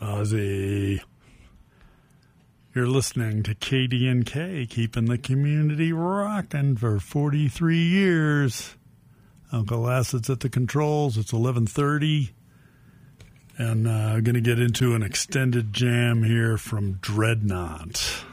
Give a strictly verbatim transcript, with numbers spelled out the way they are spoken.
Ozzy. You're listening to K D N K, keeping the community rocking for forty-three years. Uncle Acid's at the controls. It's eleven thirty. And I'm uh, going to get into an extended jam here from Dreadnought.